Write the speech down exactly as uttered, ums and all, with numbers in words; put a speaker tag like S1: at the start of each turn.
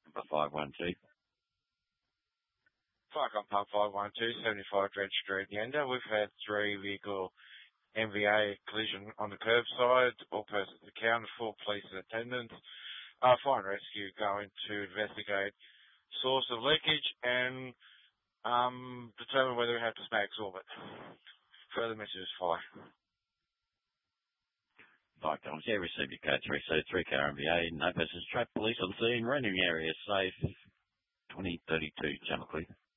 S1: Number five one two.
S2: Fire Pump five one two, seventy-five Dredge Street, Yenda. We've had three vehicle M V A collision on the curbside. All persons accounted for, police and attendants. Uh, fire and rescue going to investigate source of leakage and um, determine whether we have to snag absorb it. Further messages, fire.
S1: Fire Comms, yeah, received your code three C three car M V A. No persons trapped. Police on scene. Rendering area safe. twenty thirty-two, channel clear.